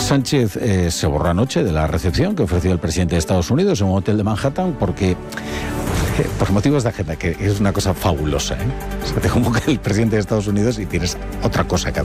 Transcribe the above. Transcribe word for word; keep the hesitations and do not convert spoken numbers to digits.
Sánchez eh, se borró anoche de la recepción que ofreció el presidente de Estados Unidos en un hotel de Manhattan porque, por motivos de agenda, que es una cosa fabulosa, ¿eh? O sea, te convoca el presidente de Estados Unidos y tienes otra cosa que hacer.